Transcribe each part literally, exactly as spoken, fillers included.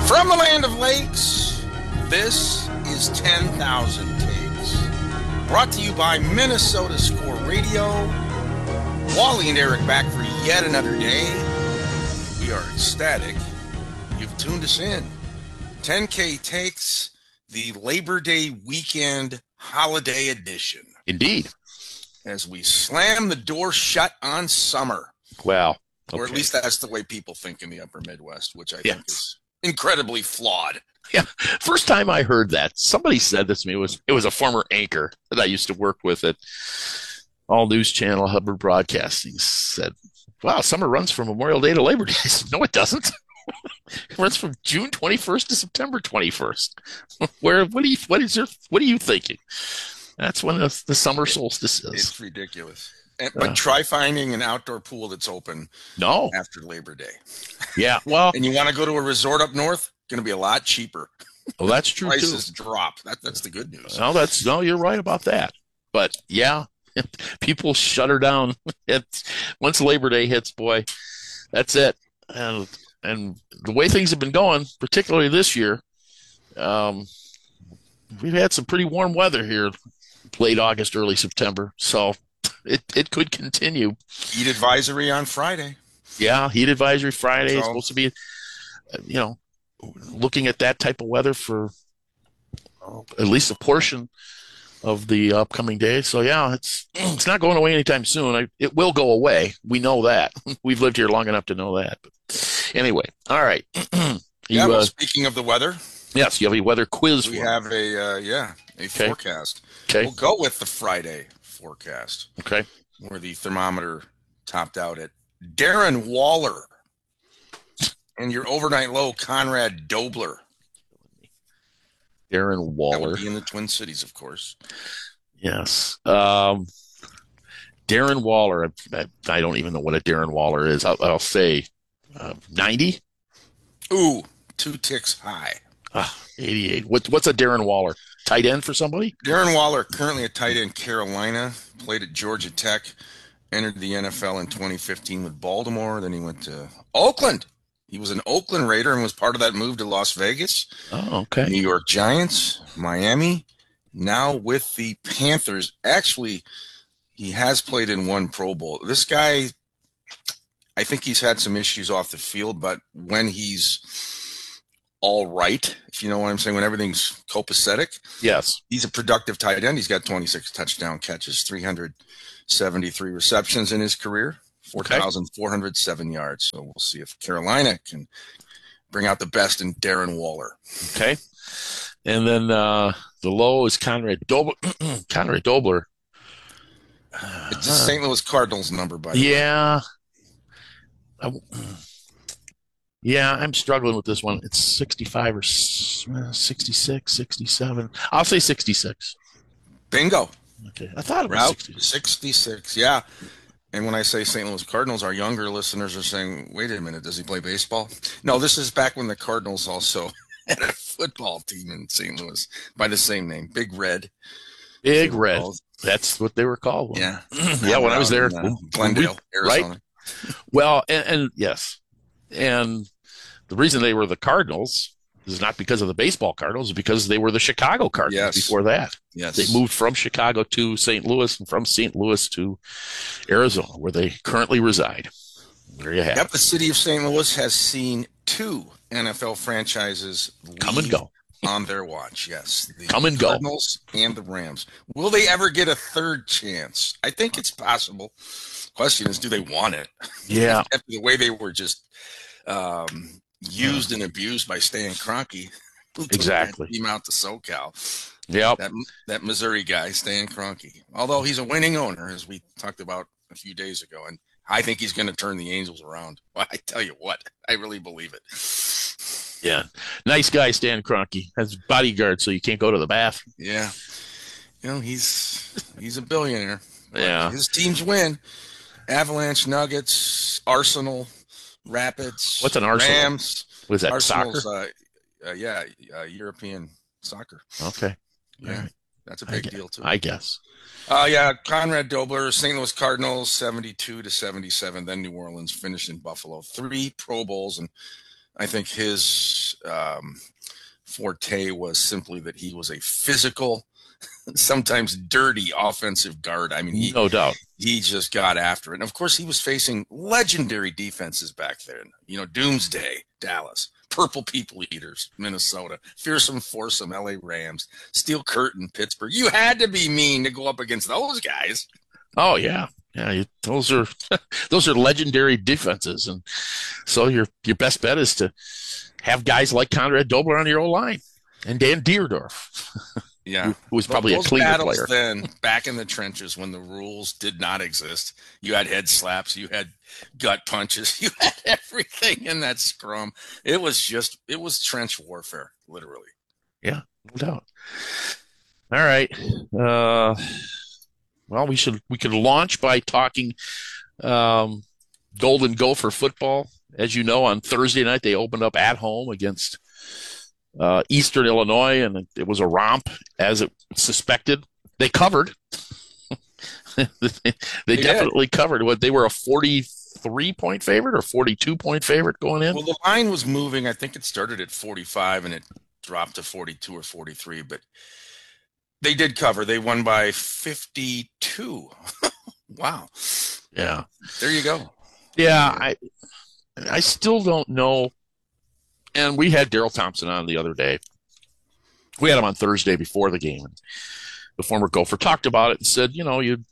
From the land of lakes, this is ten thousand Takes. Brought to you by Minnesota Score Radio. Wally and Eric back for yet another day. We are ecstatic you've tuned us in. ten K Takes, the Labor Day weekend holiday edition. Indeed. As we slam the door shut on summer. Wow. Okay. Or at least that's the way people think in the upper Midwest, which I yes. think is incredibly flawed. Yeah. First time I heard that, somebody said this to me. It was, it was a former anchor that I used to work with at All News Channel, Hubbard Broadcasting, said, wow, summer runs from Memorial Day to Labor Day. I said, no, it doesn't. It runs from June twenty-first to September twenty-first. Where, what do you, what is your, what are you thinking? That's when the, the summer solstice is. It's ridiculous. And, but uh, try finding an outdoor pool that's open no. after Labor Day. Yeah, well. And you want to go to a resort up north? Going to be a lot cheaper. Well, that's true, Prices too. drop. That, that's the good news. No, that's, no, you're right about that. But, yeah, people shut her down. It's, once Labor Day hits, boy, that's it. And, and the way things have been going, particularly this year, um, we've had some pretty warm weather here late August, early September. So it, it could continue. Heat advisory on Friday. Yeah, heat advisory Friday so, is supposed to be, you know, looking at that type of weather for uh, at least a portion of the upcoming days. So, yeah, it's it's not going away anytime soon. I, it will go away. We know that. We've lived here long enough to know that. But anyway, all right. you, yeah, well, uh, speaking of the weather. Yes, you have a weather quiz. We for have a, uh, yeah, a okay. forecast. Okay. We'll go with the Friday forecast. Okay. Where the thermometer topped out at Darren Waller. And your overnight low, Conrad Dobler. Darren Waller. That would be in the Twin Cities, of course. Yes. Um, Darren Waller. I, I don't even know what a Darren Waller is. I'll, I'll say uh, ninety. Ooh, two ticks high. Ah, eighty-eight. What, what's a Darren Waller? Tight end for somebody? Darren Waller, currently a tight end, Carolina, played at Georgia Tech, entered the N F L in twenty fifteen with Baltimore. Then he went to Oakland. He was an Oakland Raider and was part of that move to Las Vegas. Oh, okay. New York Giants, Miami, now with the Panthers. Actually, he has played in one Pro Bowl. This guy, I think he's had some issues off the field, but when he's all right, if you know what I'm saying, when everything's copacetic, yes, he's a productive tight end. He's got twenty-six touchdown catches, three hundred seventy-three receptions in his career. four thousand four hundred seven yards. So we'll see if Carolina can bring out the best in Darren Waller. Okay. And then uh, the low is Conrad Dobler. Conrad Dobler. It's the Saint Louis Cardinals number, by the yeah. way. Yeah. Yeah, I'm struggling with this one. It's sixty-five or sixty-six, sixty-seven. I'll say sixty-six. Bingo. Okay. I thought it was Route sixty-six. sixty-six, yeah. And when I say Saint Louis Cardinals, our younger listeners are saying, wait a minute, does he play baseball? No, this is back when the Cardinals also had a football team in Saint Louis by the same name, Big Red. Big Red. That's what they were called. Yeah. Yeah, when I was there. In, uh, Glendale, we, Arizona. Right? Well, and, and yes. And the reason they were the Cardinals is not because of the baseball Cardinals, it's because they were the Chicago Cardinals yes. before that. Yes. They moved from Chicago to Saint Louis and from Saint Louis to Arizona, where they currently reside. There you have yep, it. The city of Saint Louis has seen two N F L franchises come and go on their watch. Yes. The come and Cardinals go. And the Rams. Will they ever get a third chance? I think it's possible. Question is, do they want it? Yeah. After the way they were just um, used and abused by Stan Kroenke. Exactly. Team out to SoCal. Yep. That that Missouri guy, Stan Kroenke. Although he's a winning owner, as we talked about a few days ago, and I think he's going to turn the Angels around. Well, I tell you what, I really believe it. Yeah. Nice guy, Stan Kroenke. Has bodyguard, so you can't go to the bathroom. Yeah. You know, he's he's a billionaire. Yeah. His teams win. Avalanche, Nuggets, Arsenal, Rapids. What's an Arsenal? Rams. Was that Arsenal's, soccer? Uh, uh, yeah, uh, European soccer. Okay. Yeah, right. That's a big guess, deal, too. I guess. Uh, yeah, Conrad Dobler, Saint Louis Cardinals, seventy-two to seventy-seven. Then New Orleans finished in Buffalo. Three Pro Bowls, and I think his um, forte was simply that he was a physical, sometimes dirty offensive guard. I mean, he, no doubt. He just got after it. And of course, he was facing legendary defenses back then. You know, Doomsday, Dallas, Purple People Eaters, Minnesota, Fearsome Foursome, L A Rams, Steel Curtain, Pittsburgh. You had to be mean to go up against those guys. Oh yeah, yeah. You, those are those are legendary defenses, and so your your best bet is to have guys like Conrad Dobler on your old line and Dan Deerdorf. Yeah, who was probably those a cleaner battles player. Then, back in the trenches when the rules did not exist, you had head slaps, you had gut punches, you had everything in that scrum. It was just, it was trench warfare, literally. Yeah, no doubt. All right. Uh, well, we should we could launch by talking um, Golden Gopher football. As you know, on Thursday night they opened up at home against Uh, Eastern Illinois, and it was a romp, as it suspected. They covered. they, they definitely did. covered. What they were a forty-three point favorite or forty-two point favorite going in. Well, the line was moving. I think it started at forty-five and it dropped to forty-two or forty-three. But they did cover. They won by fifty-two. Wow. Yeah. There you go. Yeah, I I still don't know. And we had Daryl Thompson on the other day. We had him on Thursday before the game. And the former Gopher talked about it and said, you know, you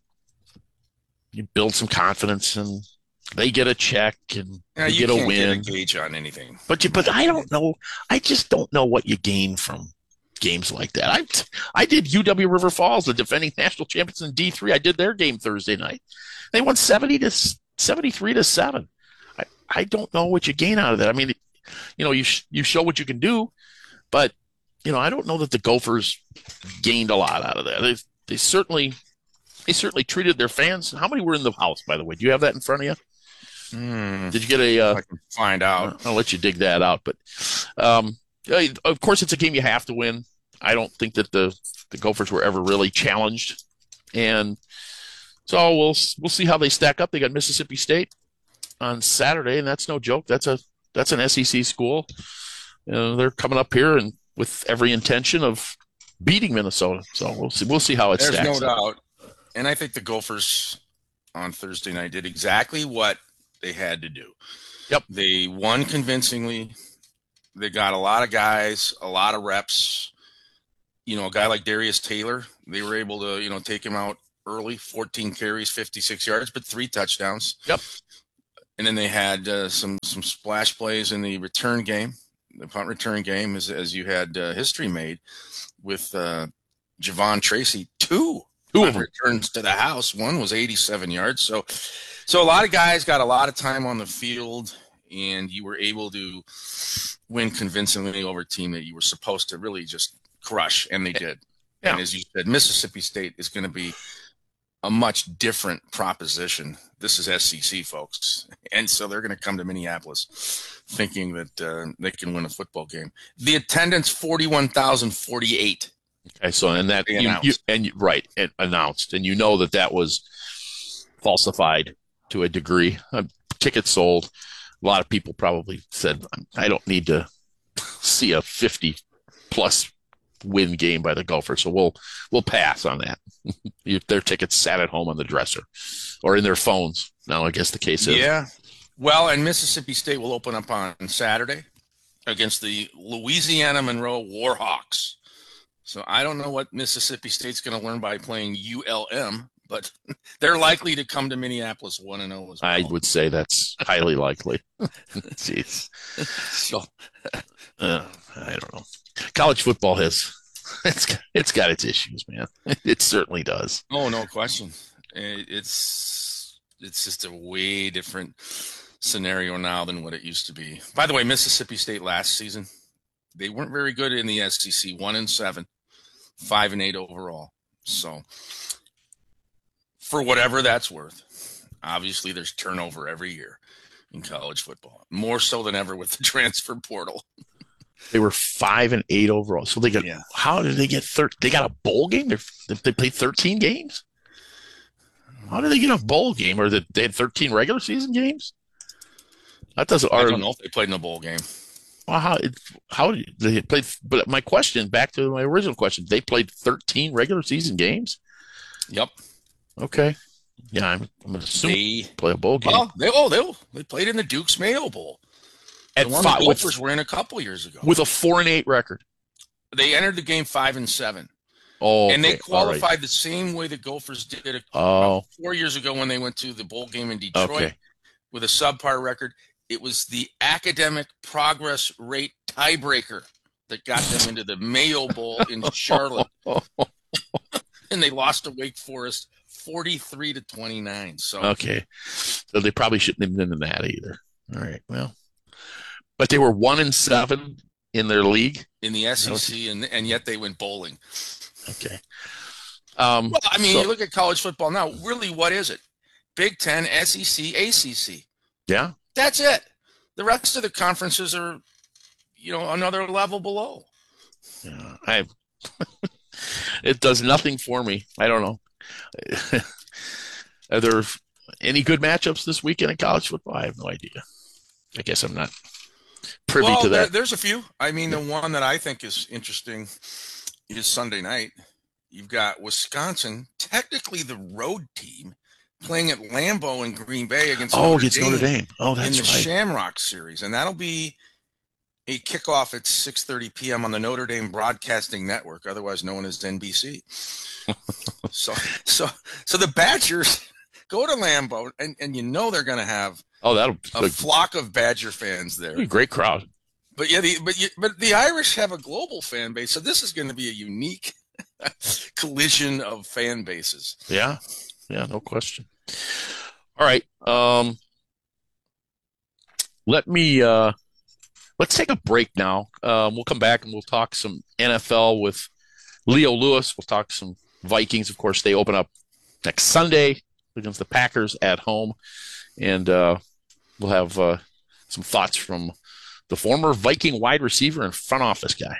you build some confidence and they get a check and yeah, you, you get a can't win. Get a gauge on anything. But you, but I don't know. I just don't know what you gain from games like that. I I did U W River Falls, the defending national champions in D three. I did their game Thursday night. They won seventy to seventy-three to seven. I, I don't know what you gain out of that. I mean, you know, you sh- you show what you can do, but you know, I don't know that the Gophers gained a lot out of that. They they certainly they certainly treated their fans. How many were in the house, by the way? Do you have that in front of you? Mm, Did you get a? Uh, I can find out. I'll let you dig that out. But um, of course, it's a game you have to win. I don't think that the the Gophers were ever really challenged, and so we'll we'll see how they stack up. They got Mississippi State on Saturday, and that's no joke. That's a That's an S E C school. You know, they're coming up here and with every intention of beating Minnesota. So we'll see. We'll see how it There's stacks no up. doubt. And I think the Gophers on Thursday night did exactly what they had to do. Yep. They won convincingly. They got a lot of guys, a lot of reps. You know, a guy like Darius Taylor, they were able to, you know, take him out early, fourteen carries, fifty-six yards, but three touchdowns. Yep. And then they had uh, some some splash plays in the return game, the punt return game, as as you had uh, history made with uh, Javon Tracy. Two punt returns to the house. One was eighty-seven yards. So, so a lot of guys got a lot of time on the field, and you were able to win convincingly over a team that you were supposed to really just crush, and they did. Yeah. And as you said, Mississippi State is going to be a much different proposition. This is S E C, folks. And so they're going to come to Minneapolis thinking that uh, they can win a football game. The attendance, forty-one thousand forty-eight. Okay, so and that you, you and you, right and announced, and you know that that was falsified to a degree. Uh, tickets sold. A lot of people probably said, "I don't need to see a fifty plus win game by the Gophers, so we'll we'll pass on that." Their tickets sat at home on the dresser or in their phones. Now, I guess the case is. Yeah. Well, and Mississippi State will open up on Saturday against the Louisiana Monroe Warhawks. So I don't know what Mississippi State's going to learn by playing U L M, but they're likely to come to Minneapolis one and oh as well. I would say that's highly likely. Jeez. So, uh, I don't know. College football has it's got, it's got its issues, man. It certainly does. Oh, no question. It's it's just a way different scenario now than what it used to be. By the way, Mississippi State last season, they weren't very good in the S E C. One and seven, five and eight overall. So, for whatever that's worth, obviously there's turnover every year in college football, more so than ever with the transfer portal. They were five and eight overall. So they got, yeah. How did they get thir- They got a bowl game? They're, they played thirteen games? How did they get a bowl game? Or did they had thirteen regular season games? That doesn't. I don't know if they played in a bowl game. Well, how how did they played? But my question, back to my original question, they played thirteen regular season games. Yep. Okay. Yeah, I'm, I'm assuming they play a bowl game. Well, they oh they they played in the Duke's Mayo Bowl. At the one five, the Gophers were in a couple years ago with a four and eight record. They entered the game five and seven. Oh, and they okay. qualified right. the same way the Gophers did it oh. four years ago when they went to the bowl game in Detroit okay. with a subpar record. It was the academic progress rate tiebreaker that got them into the Mayo Bowl in Charlotte. And they lost to Wake Forest forty-three to twenty-nine. So okay, so they probably shouldn't have been in that either. All right, well, but they were one and seven in their league in the S E C, and and yet they went bowling. Okay. Um, well, I mean, so, you look at college football now. Really, what is it? Big Ten, S E C, A C C. Yeah, that's it. The rest of the conferences are, you know, another level below. Yeah, I. It does nothing for me. I don't know. Are there any good matchups this weekend in college football? I have no idea. I guess I'm not privy well, to that. There, there's a few. I mean, the one that I think is interesting is Sunday night. You've got Wisconsin, technically the road team, playing at Lambeau in Green Bay against oh, Notre against Dame Notre Dame. Oh, that's in the right. Shamrock Series, and that'll be a kickoff at six thirty p.m. on the Notre Dame Broadcasting Network, otherwise known as N B C. so, so, so the Badgers go to Lambeau, and, and you know they're going to have oh, that'll a look, flock of Badger fans there. A great crowd. But yeah, the, but you, but the Irish have a global fan base, so this is going to be a unique collision of fan bases. Yeah, yeah, no question. All right, um, let me. Uh, Let's take a break now. Um, we'll come back and we'll talk some N F L with Leo Lewis. We'll talk some Vikings. Of course, they open up next Sunday against the Packers at home. And uh, we'll have uh, some thoughts from the former Viking wide receiver and front office guy.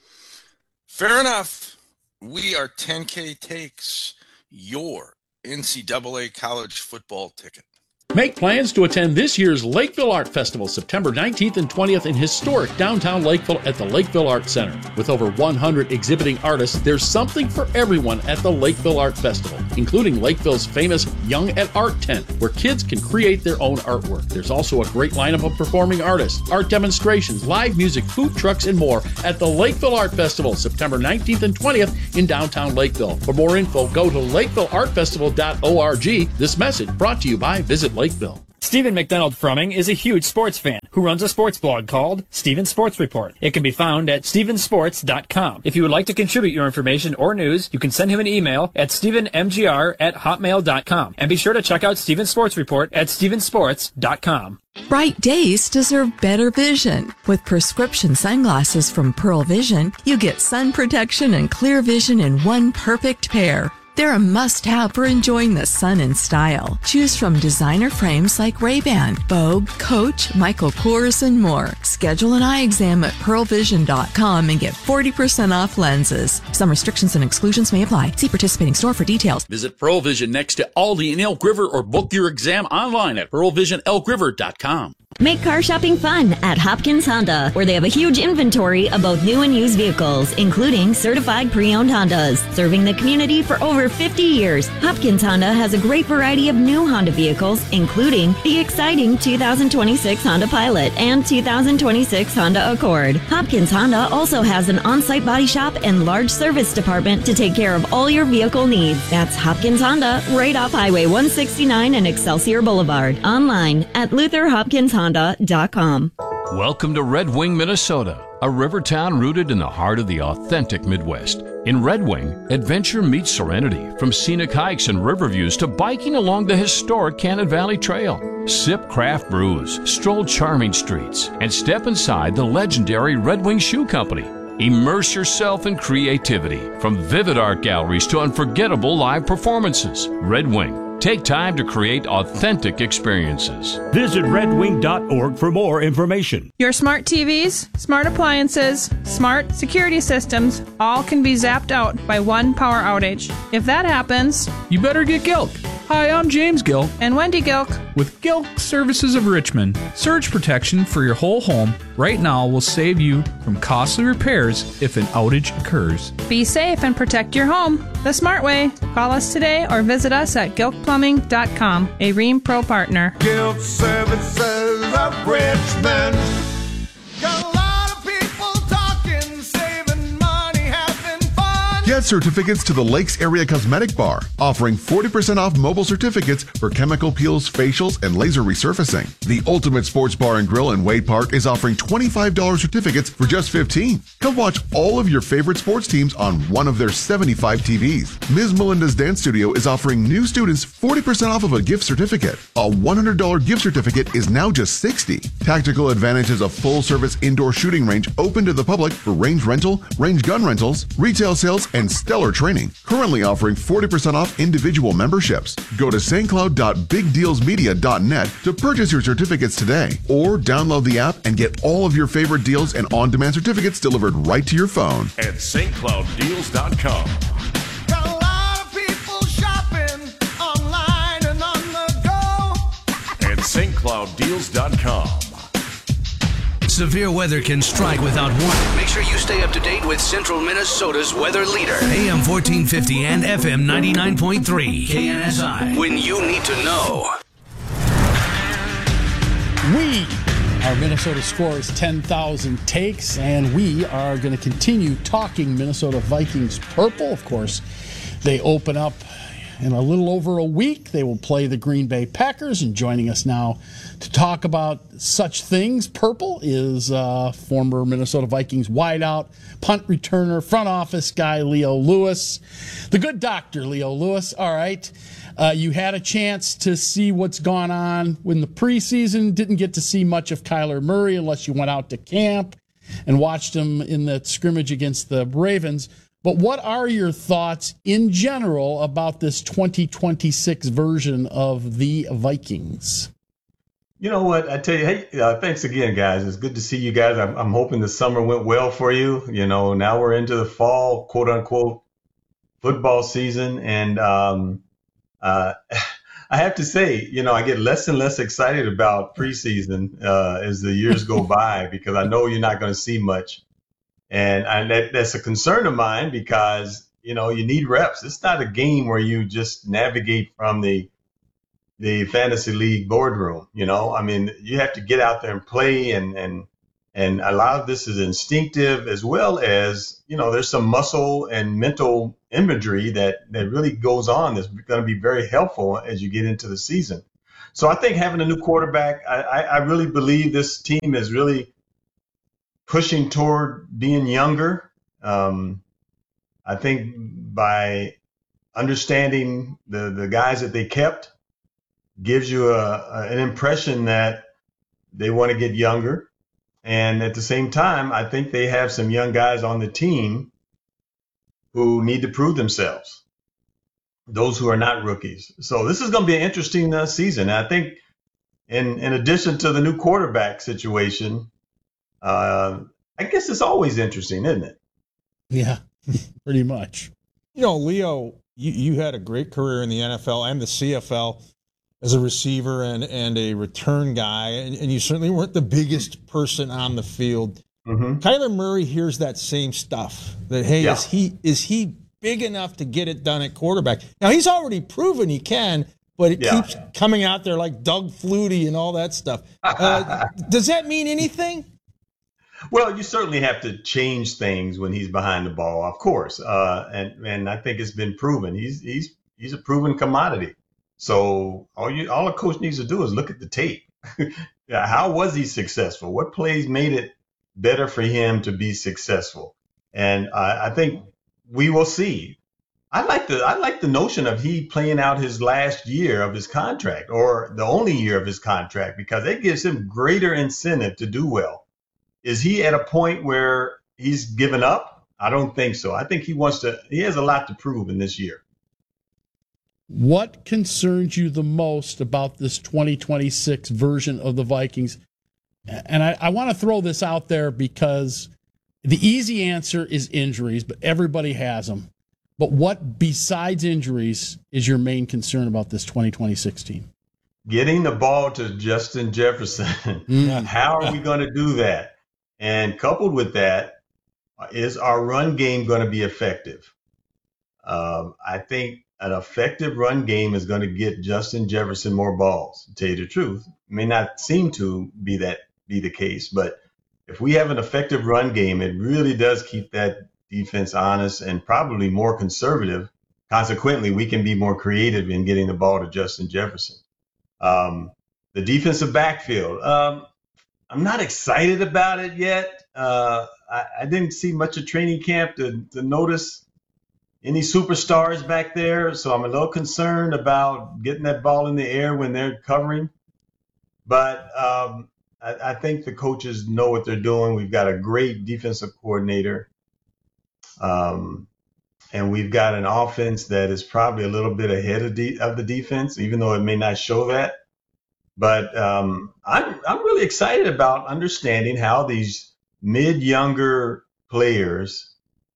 Fair enough. We are ten K Takes, your N C double A college football ticket. Make plans to attend this year's Lakeville Art Festival, September nineteenth and twentieth in historic downtown Lakeville at the Lakeville Art Center. With over one hundred exhibiting artists, there's something for everyone at the Lakeville Art Festival, including Lakeville's famous Young at Art tent, where kids can create their own artwork. There's also a great lineup of performing artists, art demonstrations, live music, food trucks, and more at the Lakeville Art Festival, September nineteenth and twentieth in downtown Lakeville. For more info, go to lakeville art festival dot org. This message brought to you by Visit Lakeville. Stephen McDonald Frumming is a huge sports fan who runs a sports blog called Stephen Sports Report. It can be found at stephen sports dot com. If you would like to contribute your information or news, you can send him an email at stephen m g r at hotmail dot com. And be sure to check out Stephen Sports Report at stephen sports dot com. Bright days deserve better vision. With prescription sunglasses from Pearl Vision, you get sun protection and clear vision in one perfect pair. They're a must-have for enjoying the sun in style. Choose from designer frames like Ray-Ban, Vogue, Coach, Michael Kors, and more. Schedule an eye exam at pearl vision dot com and get forty percent off lenses. Some restrictions and exclusions may apply. See participating store for details. Visit Pearl Vision next to Aldi in Elk River or book your exam online at pearl vision elk river dot com. Make car shopping fun at Hopkins Honda, where they have a huge inventory of both new and used vehicles, including certified pre-owned Hondas. Serving the community for over fifty years, Hopkins Honda has a great variety of new Honda vehicles, including the exciting two thousand twenty-six Honda Pilot and two thousand twenty-six Honda Accord. Hopkins Honda also has an on-site body shop and large service department to take care of all your vehicle needs. That's Hopkins Honda, right off Highway one sixty-nine and Excelsior Boulevard. Online at luther hopkins honda dot com. Welcome to Red Wing, Minnesota, a river town rooted in the heart of the authentic Midwest. In Red Wing, adventure meets serenity, from scenic hikes and river views to biking along the historic Cannon Valley Trail. Sip craft brews, stroll charming streets, and step inside the legendary Red Wing Shoe Company. Immerse yourself in creativity, from vivid art galleries to unforgettable live performances. Red Wing. Take time to create authentic experiences. Visit red wing dot org for more information. Your smart T Vs, smart appliances, smart security systems, all can be zapped out by one power outage. If that happens, you better get Gilk. Hi, I'm James Gilk. And Wendy Gilk. With Gilk Services of Richmond, surge protection for your whole home right now will save you from costly repairs if an outage occurs. Be safe and protect your home the smart way. Call us today or visit us at gilk plumbing dot com, a Rheem Pro partner. Gilk Services of Richmond. Get certificates to the Lakes Area Cosmetic Bar, offering forty percent off mobile certificates for chemical peels, facials, and laser resurfacing. The Ultimate Sports Bar and Grill in Wade Park is offering twenty-five dollars certificates for just fifteen dollars. Come watch all of your favorite sports teams on one of their seventy-five T Vs. Miz Melinda's Dance Studio is offering new students forty percent off of a gift certificate. A one hundred dollars gift certificate is now just sixty dollars. Tactical Advantage is a full-service indoor shooting range open to the public for range rental, range gun rentals, retail sales, and stellar training, currently offering forty percent off individual memberships. Go to st cloud dot big deals media dot net to purchase your certificates today, or download the app and get all of your favorite deals and on-demand certificates delivered right to your phone. At st cloud deals dot com. Got a lot of people shopping online and on the go. At st cloud deals dot com. Severe weather can strike without warning. Make sure you stay up to date with Central Minnesota's weather leader. A M fourteen fifty and F M ninety-nine point three. K N S I. When you need to know. We are Minnesota Scores ten thousand Takes, and we are going to continue talking Minnesota Vikings purple. Of course, they open up in a little over a week. They will play the Green Bay Packers, and joining us now to talk about such things purple is uh, former Minnesota Vikings wideout, punt returner, front office guy Leo Lewis. The good doctor, Leo Lewis. All right. Uh, you had a chance to see what's gone on in the preseason. Didn't get to see much of Kyler Murray unless you went out to camp and watched him in the scrimmage against the Ravens. But what are your thoughts in general about this twenty twenty-six version of the Vikings? You know what? I tell you, hey, uh, thanks again, guys. It's good to see you guys. I'm, I'm hoping the summer went well for you. You know, now we're into the fall, quote unquote, football season. And um, uh, I have to say, you know, I get less and less excited about preseason uh, as the years go by, because I know you're not going to see much. And, and that, that's a concern of mine, because, you know, you need reps. It's not a game where you just navigate from the the fantasy league boardroom. You know, I mean, you have to get out there and play, and, and, and a lot of this is instinctive, as well as, you know, there's some muscle and mental imagery that, that really goes on that's going to be very helpful as you get into the season. So I think having a new quarterback, I, I, I really believe this team is really pushing toward being younger. Um, I think by understanding the, the guys that they kept, gives you a, a, an impression that they want to get younger. And at the same time, I think they have some young guys on the team who need to prove themselves, those who are not rookies. So this is going to be an interesting uh, season. And I think in, in addition to the new quarterback situation, uh, I guess it's always interesting, isn't it? Yeah, pretty much. You know, Leo, you, you had a great career in the N F L and the C F L as a receiver and, and a return guy, and, and you certainly weren't the biggest person on the field. Mm-hmm. Kyler Murray hears that same stuff, that, hey, Yeah. is he is he big enough to get it done at quarterback? Now, he's already proven he can, but it Yeah. keeps coming out there like Doug Flutie and all that stuff. Uh, does that mean anything? Well, you certainly have to change things when he's behind the ball, of course. Uh, and, and I think it's been proven. He's he's he's a proven commodity. So all you all a coach needs to do is look at the tape. Yeah, how was he successful? What plays made it better for him to be successful? And uh, I think we will see. I like the I like the notion of he playing out his last year of his contract, or the only year of his contract, because it gives him greater incentive to do well. Is he at a point where he's given up? I don't think so. I think he wants to. He has a lot to prove in this year. What concerns you the most about this twenty twenty-six version of the Vikings? And I, I want to throw this out there because the easy answer is injuries, but everybody has them. But what, besides injuries, is your main concern about this twenty twenty-six team? Getting the ball to Justin Jefferson. Mm. How are we going to do that? And coupled with that, is our run game going to be effective? Uh, I think an effective run game is going to get Justin Jefferson more balls. To tell you the truth, it may not seem to be that be the case, but if we have an effective run game, it really does keep that defense honest and probably more conservative. Consequently, we can be more creative in getting the ball to Justin Jefferson. Um, the defensive backfield, um, I'm not excited about it yet. Uh, I, I didn't see much of training camp to, to notice any superstars back there, so I'm a little concerned about getting that ball in the air when they're covering. But um, I, I think the coaches know what they're doing. We've got a great defensive coordinator. Um, and we've got an offense that is probably a little bit ahead of, de- of the defense, even though it may not show that. But um, I'm I'm really excited about understanding how these mid-younger players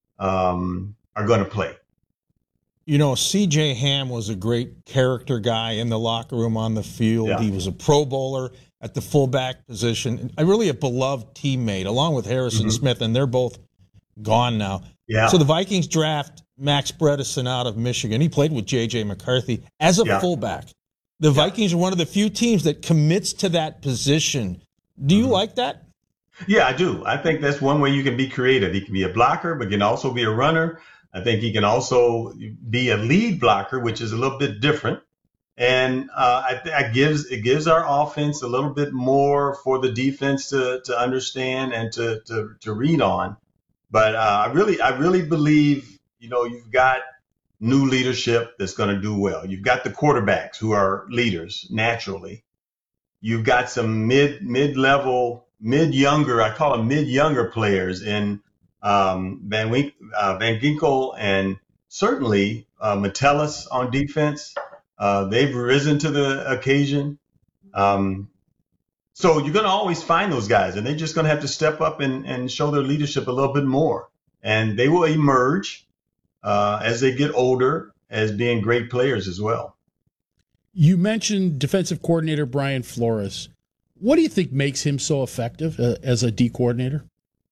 um, are going to play. You know, C J Ham was a great character guy in the locker room, on the field. Yeah. He was a Pro Bowler at the fullback position. A really a beloved teammate, along with Harrison mm-hmm. Smith, and they're both gone now. Yeah. So the Vikings draft Max Bredesen out of Michigan. He played with J J McCarthy as a yeah. fullback. The yeah. Vikings are one of the few teams that commits to that position. Do you mm-hmm. like that? Yeah, I do. I think that's one way you can be creative. He can be a blocker, but can also be a runner. I think he can also be a lead blocker, which is a little bit different. And uh, I, I gives it gives our offense a little bit more for the defense to to understand and to to, to read on. But uh, I really, I really believe, you know, you've got new leadership that's going to do well. You've got the quarterbacks who are leaders naturally. You've got some mid, mid-level, mid-younger, I call them mid-younger players in um, Van, Wink, uh, Van Ginkel and certainly uh, Metellus on defense. Uh, they've risen to the occasion. Um, So you're going to always find those guys, and they're just going to have to step up and, and show their leadership a little bit more. And they will emerge uh, as they get older as being great players as well. You mentioned defensive coordinator Brian Flores. What do you think makes him so effective uh, as a D coordinator?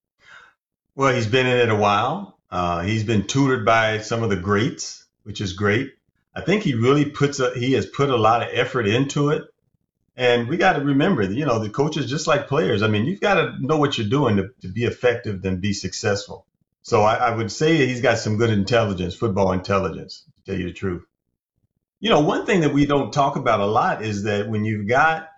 Well, he's been in it a while. Uh, he's been tutored by some of the greats, which is great. I think he really puts a, he has put a lot of effort into it. And we got to remember, you know, the coaches, just like players, I mean, you've got to know what you're doing to, to be effective and be successful. So I, I would say he's got some good intelligence, football intelligence, to tell you the truth. You know, one thing that we don't talk about a lot is that when you've got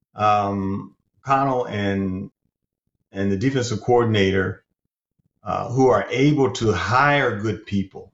um, Connell and and the defensive coordinator uh, who are able to hire good people,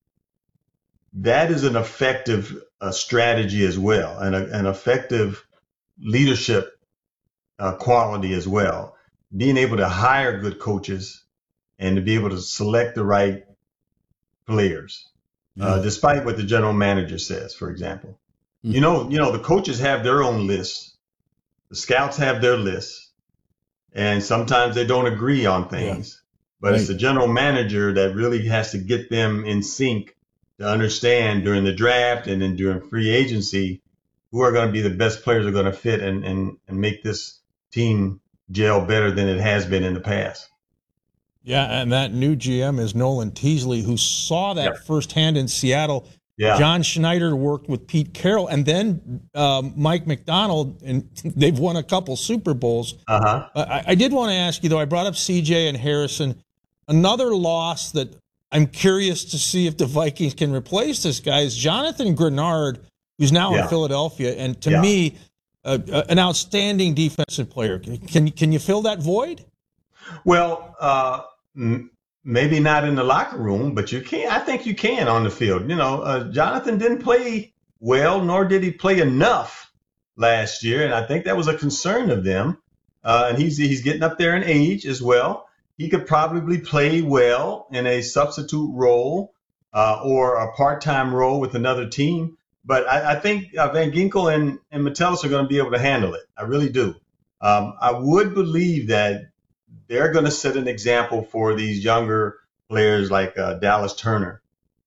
that is an effective uh, strategy as well, and a, an effective leadership uh, quality as well. Being able to hire good coaches and to be able to select the right players, mm-hmm. uh, despite what the general manager says, for example. Mm-hmm. You know, you know, the coaches have their own lists. The scouts have their lists, and sometimes they don't agree on things. Yeah. But right. It's the general manager that really has to get them in sync to understand during the draft and then during free agency who are going to be the best players are going to fit and, and, and make this team gel better than it has been in the past. Yeah, and that new G M is Nolan Teasley, who saw that yeah. firsthand in Seattle. Yeah. John Schneider worked with Pete Carroll, and then um, Mike McDonald, and they've won a couple Super Bowls. Uh-huh. I, I did want to ask you, though, I brought up C J and Harrison. Another loss that I'm curious to see if the Vikings can replace this guy is Jonathan Grenard, who's now yeah. in Philadelphia, and to yeah. me, uh, uh, an outstanding defensive player. Can can you fill that void? Well, uh, m- maybe not in the locker room, but you can. I think you can on the field. You know, uh, Jonathan didn't play well, nor did he play enough last year, and I think that was a concern of them. Uh, and he's he's getting up there in age as well. He could probably play well in a substitute role uh, or a part-time role with another team. But I, I think uh, Van Ginkel and, and Metellus are going to be able to handle it. I really do. Um, I would believe that they're going to set an example for these younger players like uh, Dallas Turner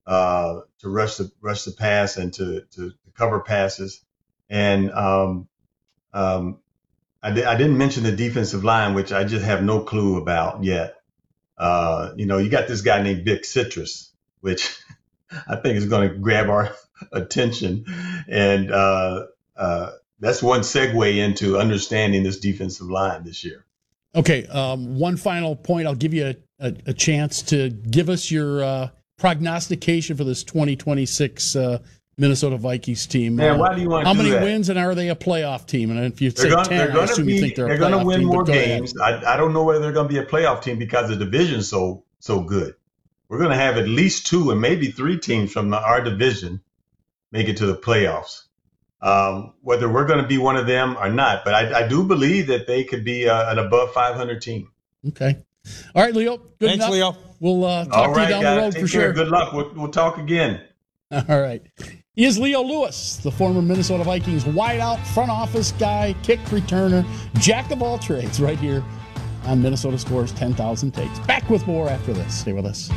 uh, to rush the rush the pass and to to cover passes. And um, um, I, di- I didn't mention the defensive line, which I just have no clue about yet. Uh, you know, you got this guy named Vic Citrus, which I think is going to grab our attention. And uh, uh, that's one segue into understanding this defensive line this year. Okay, um, one final point. I'll give you a, a, a chance to give us your uh, prognostication for this twenty twenty-six uh, Minnesota Vikings team. Man, uh, why do you want to How do many that? wins, and are they a playoff team? And if you They're say gonna, ten, they're I gonna assume be, you think they're, they're a going to playoff win team, more but go ahead. games. I, I don't know whether they're going to be a playoff team because the division's so so good. We're going to have at least two and maybe three teams from the, our division make it to the playoffs. Um, whether we're going to be one of them or not, but I, I do believe that they could be uh, an above five hundred team. Okay. All right, Leo. Good Thanks, enough. Leo. We'll uh, talk All to right, you down guys, the road take for care. sure. Good luck. We'll, we'll talk again. All right. He is Leo Lewis, the former Minnesota Vikings wideout, front office guy, kick returner, jack of all trades, right here on Minnesota Scores ten thousand Takes. Back with more after this. Stay with us.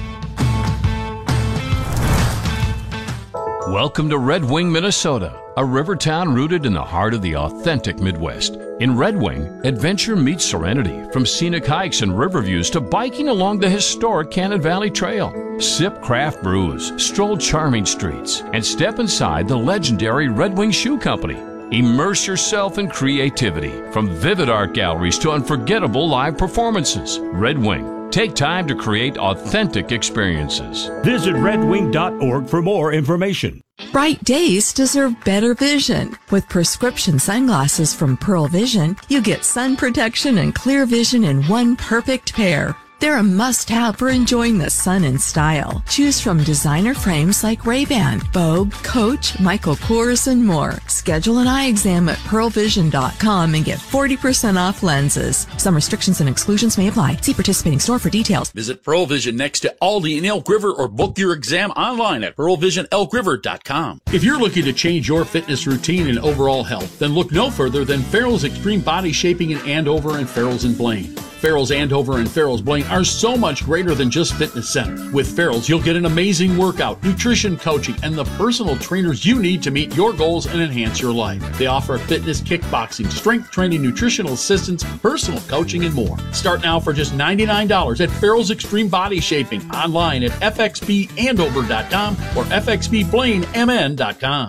Welcome to Red Wing, Minnesota, a river town rooted in the heart of the authentic Midwest. In Red Wing, adventure meets serenity, from scenic hikes and river views to biking along the historic Cannon Valley Trail. Sip craft brews, stroll charming streets, and step inside the legendary Red Wing Shoe Company. Immerse yourself in creativity, from vivid art galleries to unforgettable live performances. Red Wing. Take time to create authentic experiences. Visit red wing dot org for more information. Bright days deserve better vision. With prescription sunglasses from Pearl Vision, you get sun protection and clear vision in one perfect pair. They're a must-have for enjoying the sun in style. Choose from designer frames like Ray-Ban, Vogue, Coach, Michael Kors, and more. Schedule an eye exam at pearl vision dot com and get forty percent off lenses. Some restrictions and exclusions may apply. See participating store for details. Visit Pearl Vision next to Aldi in Elk River or book your exam online at pearl vision elk river dot com. If you're looking to change your fitness routine and overall health, then look no further than Farrell's Extreme Body Shaping in Andover and Farrell's in Blaine. Farrell's Andover and Farrell's Blaine are so much greater than just fitness centers. With Farrell's, you'll get an amazing workout, nutrition coaching, and the personal trainers you need to meet your goals and enhance your life. They offer fitness, kickboxing, strength training, nutritional assistance, personal coaching, and more. Start now for just ninety-nine dollars at Farrell's Extreme Body Shaping, online at f x b andover dot com or f x b blaine m n dot com.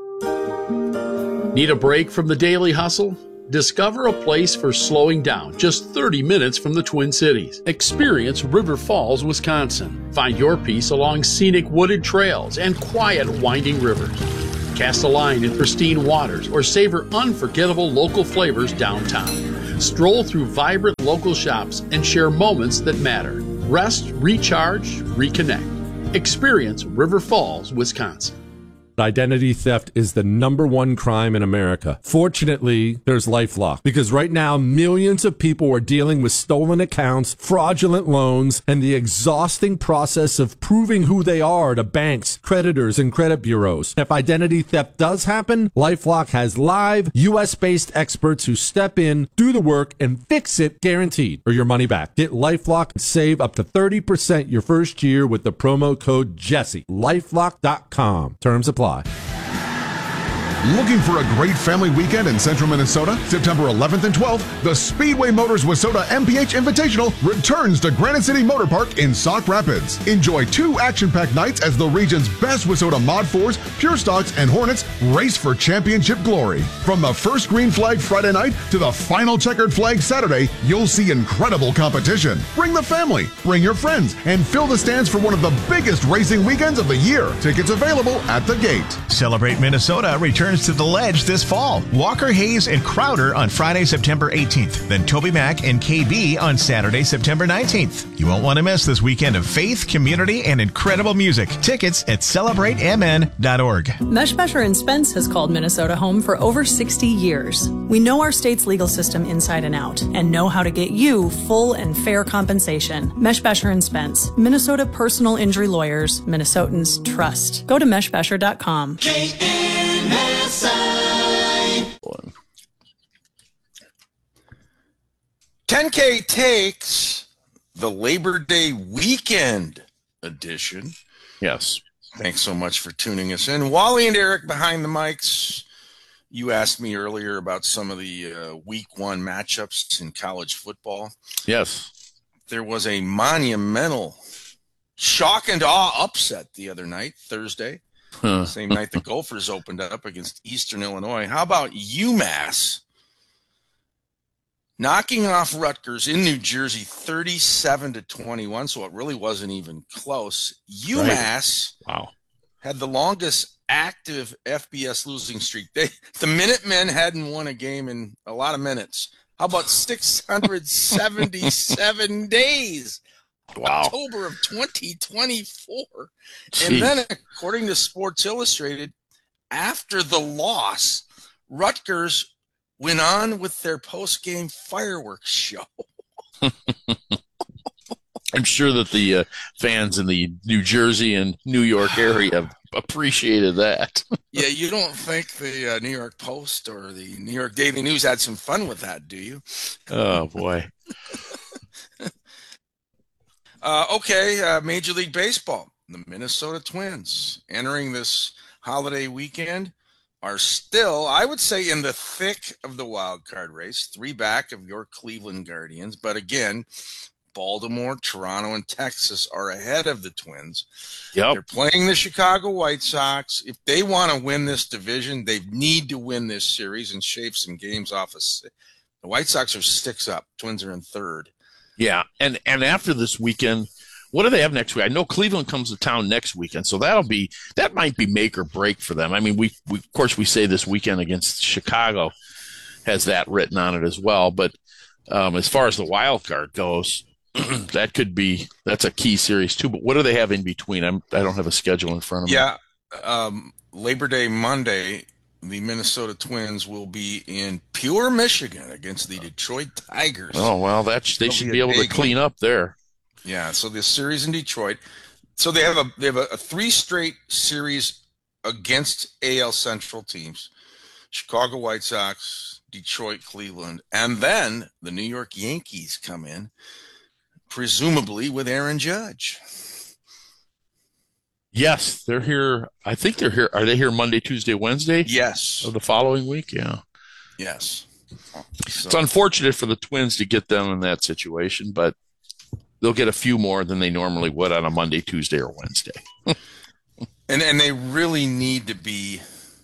Need a break from the daily hustle? Discover a place for slowing down just thirty minutes from the Twin Cities. Experience River Falls, Wisconsin. Find your peace along scenic wooded trails and quiet winding rivers. Cast a line in pristine waters or savor unforgettable local flavors downtown. Stroll through vibrant local shops and share moments that matter. Rest, recharge, reconnect. Experience River Falls, Wisconsin. Identity theft is the number one crime in America. Fortunately, there's LifeLock, because right now millions of people are dealing with stolen accounts, fraudulent loans, and the exhausting process of proving who they are to banks, creditors, and credit bureaus. If identity theft does happen, LifeLock has live U S based experts who step in, do the work, and fix it guaranteed, or your money back. Get LifeLock and save up to thirty percent your first year with the promo code Jesse. lifelock dot com. Terms apply. Looking for a great family weekend in central Minnesota? September eleventh and twelfth, the Speedway Motors Wissota M P H Invitational returns to Granite City Motor Park in Sauk Rapids. Enjoy two action-packed nights as the region's best Wissota Mod fours, Pure Stocks, and Hornets race for championship glory. From the first green flag Friday night to the final checkered flag Saturday, you'll see incredible competition. Bring the family, bring your friends, and fill the stands for one of the biggest racing weekends of the year. Tickets available at the gate. Celebrate Minnesota returns to the Ledge this fall. Walker, Hayes, and Crowder on Friday, September eighteenth. Then Toby Mac and K B on Saturday, September nineteenth. You won't want to miss this weekend of faith, community, and incredible music. Tickets at celebrate m n dot org. Meshbesher and Spence has called Minnesota home for over sixty years. We know our state's legal system inside and out and know how to get you full and fair compensation. Meshbesher and Spence, Minnesota personal injury lawyers, Minnesotans trust. Go to meshbesher dot com. K N S I ten K Takes, the Labor Day weekend edition. Yes. Thanks so much for tuning us in. Wally and Eric behind the mics. You asked me earlier about some of the uh, week one matchups in college football. Yes. There was a monumental shock and awe upset the other night, Thursday. Huh. Same night the Gophers opened up against Eastern Illinois. How about UMass knocking off Rutgers in New Jersey thirty-seven to twenty-one, so it really wasn't even close. UMass right. Wow. had the longest active F B S losing streak. They, the Minutemen hadn't won a game in a lot of minutes. How about six hundred seventy-seven days? Wow. October of twenty twenty-four. Jeez. And then, according to Sports Illustrated, after the loss, Rutgers went on with their post-game fireworks show. I'm sure that the uh, fans in the New Jersey and New York area appreciated that. Yeah, you don't think the uh, New York Post or the New York Daily News had some fun with that, do you? Oh, boy. uh, okay, uh, Major League Baseball. The Minnesota Twins entering this holiday weekend are still, I would say, in the thick of the wild card race, three back of your Cleveland Guardians. But again, Baltimore, Toronto, and Texas are ahead of the Twins. Yep. They're playing the Chicago White Sox. If they want to win this division, they need to win this series and shave some games off of the White Sox are six up. Twins are in third. Yeah, and, and after this weekend, what do they have next week? I know Cleveland comes to town next weekend, so that'll be that might be make or break for them. I mean, we, we of course we say this weekend against Chicago has that written on it as well, but um, as far as the wild card goes, that could be that's a key series too. But what do they have in between? I'm I don't have a schedule in front of me. Yeah, um, Labor Day Monday, the Minnesota Twins will be in Pure, Michigan against the Detroit Tigers. Oh well, that they It'll should be be a able to big clean one. up there. Yeah, so this series in Detroit. So they have a they have a, a three straight series against A L Central teams: Chicago White Sox, Detroit, Cleveland, and then the New York Yankees come in, presumably with Aaron Judge. Yes, they're here. I think they're here. Are they here Monday, Tuesday, Wednesday? Yes. Of the following week? Yeah. Yes. So, It's unfortunate for the Twins to get them in that situation, but they'll get a few more than they normally would on a Monday, Tuesday, or Wednesday. and and they really need to be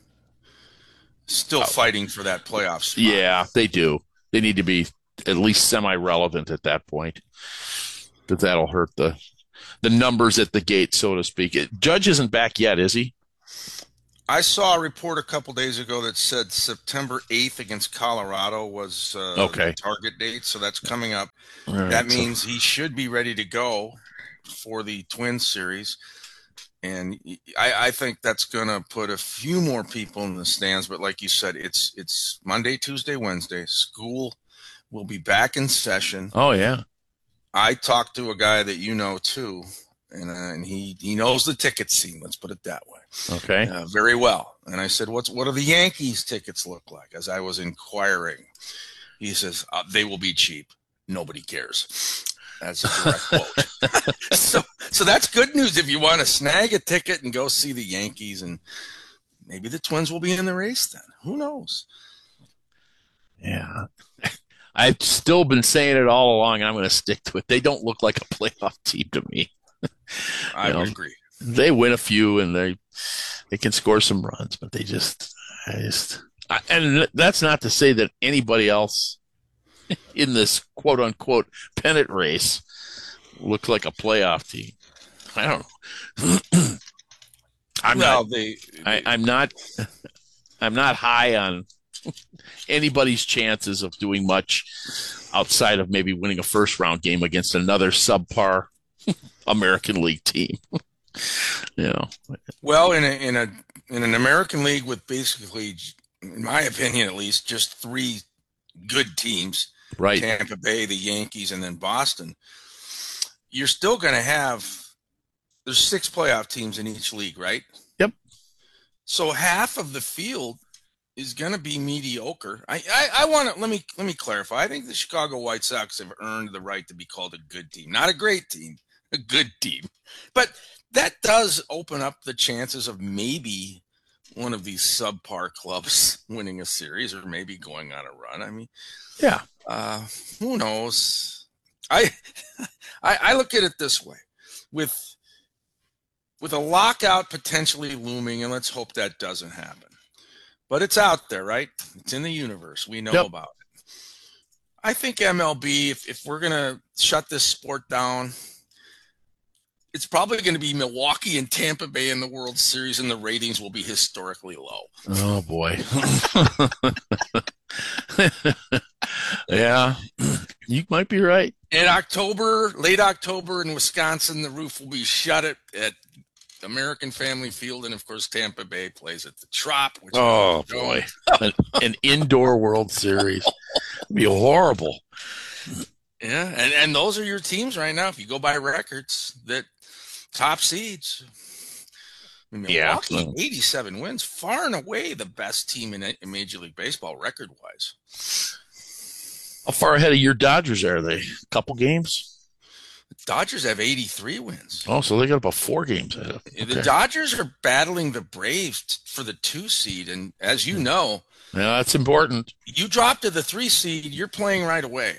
still Oh. fighting for that playoff spot. Yeah, they do. They need to be at least semi-relevant at that point. But that'll hurt the the numbers at the gate, so to speak. It, Judge isn't back yet, is he? I saw a report a couple days ago that said September eighth against Colorado was uh, Okay. the target date, so that's coming up. All right, that so- means he should be ready to go for the Twins series. And I, I think that's going to put a few more people in the stands. But like you said, it's it's Monday, Tuesday, Wednesday. School will be back in session. Oh, yeah. I talked to a guy that you know, too, and, uh, and he, he knows the ticket scene, let's put it that way. Okay. Uh, very well. And I said, "What's what do the Yankees tickets look like?" As I was inquiring, he says, uh, "They will be cheap. Nobody cares." That's a direct quote. so, so that's good news if you want to snag a ticket and go see the Yankees, and maybe the Twins will be in the race then. Who knows? Yeah. I've still been saying it all along, and I'm going to stick to it. They don't look like a playoff team to me. I You know, would agree. They win a few, and they they can score some runs, but they just, I just, I, and that's not to say that anybody else in this quote unquote pennant race look like a playoff team. I don't know. I'm Well, not. they- I, I'm not. I'm not high on anybody's chances of doing much outside of maybe winning a first round game against another subpar American League team. You know. Well, in a in a in an American League with basically, in my opinion at least, just three good teams, Right. Tampa Bay, the Yankees, and then Boston, you're still going to have, there's six playoff teams in each league, right? Yep. So half of the field is going to be mediocre. I, I, I want to, let me, let me clarify. I think the Chicago White Sox have earned the right to be called a good team, not a great team, a good team. But that does open up the chances of maybe one of these subpar clubs winning a series or maybe going on a run. I mean, yeah, uh, who knows? I, I I look at it this way, with with a lockout potentially looming, and let's hope that doesn't happen. But it's out there, right? It's in the universe. We know Yep. about it. I think M L B, if, if we're going to shut this sport down, it's probably going to be Milwaukee and Tampa Bay in the World Series, and the ratings will be historically low. Oh, boy. Yeah, you might be right. In October, late October in Wisconsin, the roof will be shut at, at American Family Field, and of course Tampa Bay plays at the Trop. Which Oh boy, an, an indoor World Series would be horrible. Yeah, and and those are your teams right now. If you go by records, that top seeds. I mean, Yeah. Milwaukee, eighty-seven wins, far and away the best team in, in Major League Baseball record wise. How far ahead of your Dodgers are they? A couple games? Dodgers have eighty-three wins. Oh, so they got about four games ahead. The Okay. Dodgers are battling the Braves for the two seed, and as you know, Yeah, that's important. you drop to the three seed, you're playing right away.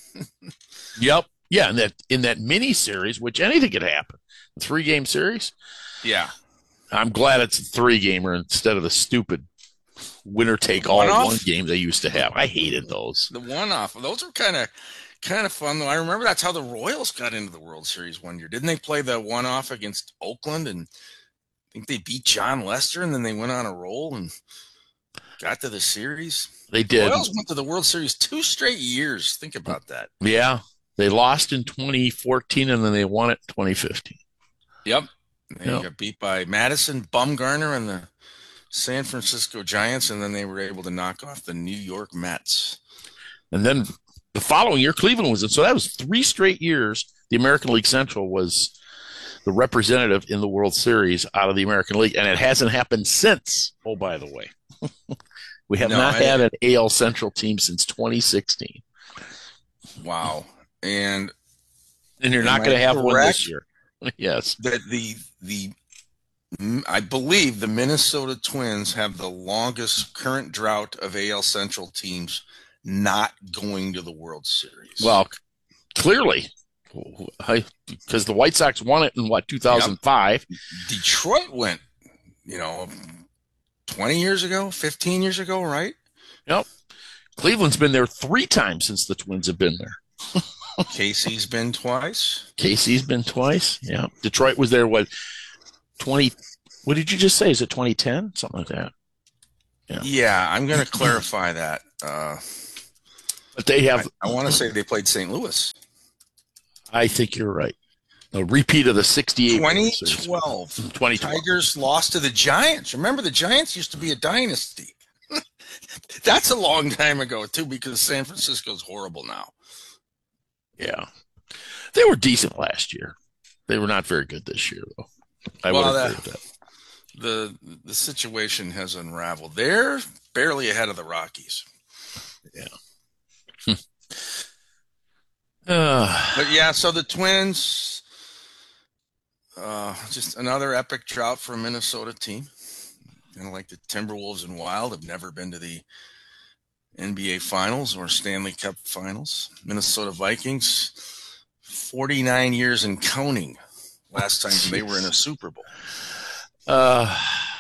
Yep. Yeah, in that in that mini series, which anything could happen. Three game series. Yeah. I'm glad it's a three gamer instead of the stupid winner take all One-off? one game they used to have. I hated those. The one off. Those are kind of kind of fun though. I remember that's how the Royals got into the World Series one year. Didn't they play the one off against Oakland, and I think they beat John Lester, and then they went on a roll and got to the series? They did. Royals went to the World Series two straight years. Think about that. Yeah. They lost in twenty fourteen and then they won it in twenty fifteen. Yep. They Yep. got beat by Madison, Bumgarner, and the San Francisco Giants, and then they were able to knock off the New York Mets. And then the following year, Cleveland was in. So that was three straight years. The American League Central was the representative in the World Series out of the American League, and it hasn't happened since. Oh, by the way, we have No, not I- had an A L Central team since twenty sixteen, Wow. And and you're Am not I going to have one correct? this year. Yes, that the the I believe the Minnesota Twins have the longest current drought of A L Central teams not going to the World Series. well, clearly, because the White Sox won it in what two thousand five. Detroit went, you know, twenty years ago, fifteen years ago, right? Yep. Cleveland's been there three times since the Twins have been there. Casey's been twice. Casey's been twice. Yeah. Detroit was there, what, twenty? What did you just say? Is it twenty ten? Something like that. Yeah. Yeah, I'm going to clarify that. Uh, But they have, I, I want to say they played Saint Louis. I think you're right. A repeat of the sixty-eight. twenty twelve. twenty twelve. Tigers lost to the Giants. Remember, the Giants used to be a dynasty. That's a long time ago, too, because San Francisco's horrible now. Yeah. They were decent last year. They were not very good this year, though. I Well, would agree that- with that. The the situation has unraveled. They're barely ahead of the Rockies. Yeah. uh, But yeah, so the Twins, uh, just another epic drought for a Minnesota team. Kind of like the Timberwolves and Wild have never been to the N B A Finals or Stanley Cup Finals. Minnesota Vikings, forty-nine years and counting. Last time they were in a Super Bowl. Uh,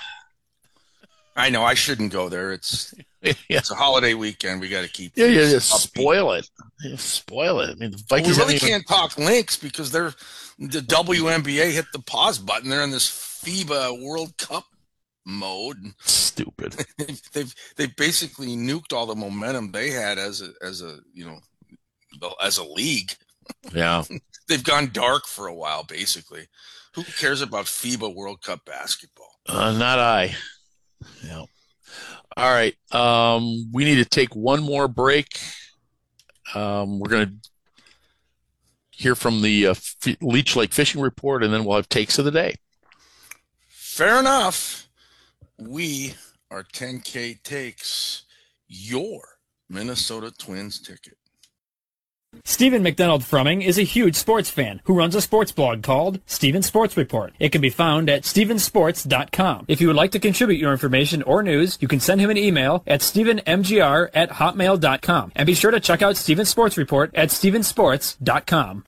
I know I shouldn't go there. It's yeah. it's a holiday weekend. We got to keep. Yeah, yeah, things just upbeat. spoil it. Yeah, spoil it. I mean, the Well, Vikings we really haven't even- can't talk Lynx because they're the W N B A hit the pause button. They're in this FIBA World Cup mode. Stupid. they've they've basically nuked all the momentum they had as a as a you know as a league. Yeah. They've gone dark for a while. Basically, who cares about FIBA World Cup basketball? Uh, not I. Yeah. All right. Um, we need to take one more break. Um, we're going to hear from the uh, F- Leech Lake Fishing Report, and then we'll have takes of the day. Fair enough. We are ten K Takes, your Minnesota Twins ticket. Stephen McDonald Frumming is a huge sports fan who runs a sports blog called Steven Sports Report. It can be found at steven sports dot com. If you would like to contribute your information or news, you can send him an email at stephen m g r at hotmail dot com. And be sure to check out Steven Sports Report at steven sports dot com.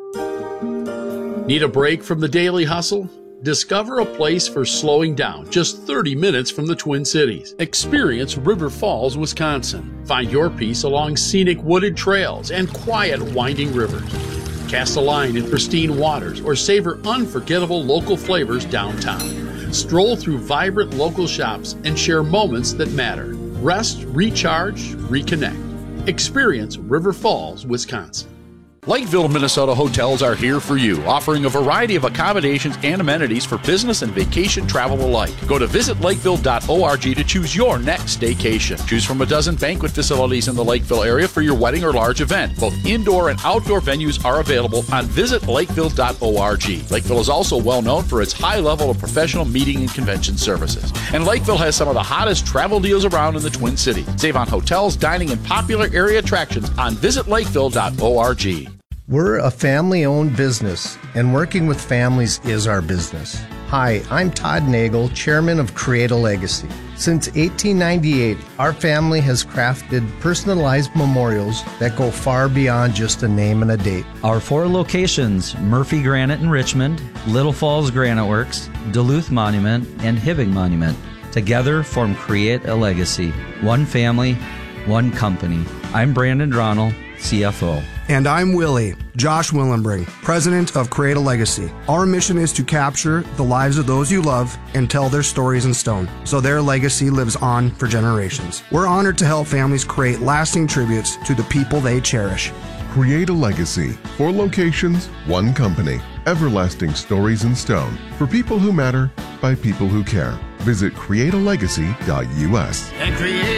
Need a break from the daily hustle? Discover a place for slowing down just thirty minutes from the Twin Cities. Experience River Falls, Wisconsin. Find your peace along scenic wooded trails and quiet winding rivers. Cast a line in pristine waters or savor unforgettable local flavors downtown. Stroll through vibrant local shops and share moments that matter. Rest, recharge, reconnect. Experience River Falls, Wisconsin. Lakeville, Minnesota hotels are here for you, offering a variety of accommodations and amenities for business and vacation travel alike. Go to visit lakeville dot org to choose your next staycation. Choose from a dozen banquet facilities in the Lakeville area for your wedding or large event. Both indoor and outdoor venues are available on visit lakeville dot org. Lakeville is also well known for its high level of professional meeting and convention services. And Lakeville has some of the hottest travel deals around in the Twin Cities. Save on hotels, dining, and popular area attractions on visit lakeville dot org. We're a family-owned business, and working with families is our business. Hi, I'm Todd Nagel, chairman of Create a Legacy. Since eighteen ninety-eight, our family has crafted personalized memorials that go far beyond just a name and a date. Our four locations, Murphy Granite in Richmond, Little Falls Granite Works, Duluth Monument, and Hibbing Monument, together form Create a Legacy. One family, one company. I'm Brandon Dronell, C F O. And I'm Willie, Josh Willenbring, president of Create a Legacy. Our mission is to capture the lives of those you love and tell their stories in stone, so their legacy lives on for generations. We're honored to help families create lasting tributes to the people they cherish. Create a Legacy. Four locations, one company. Everlasting stories in stone. For people who matter, by people who care. Visit create a legacy dot u s. And create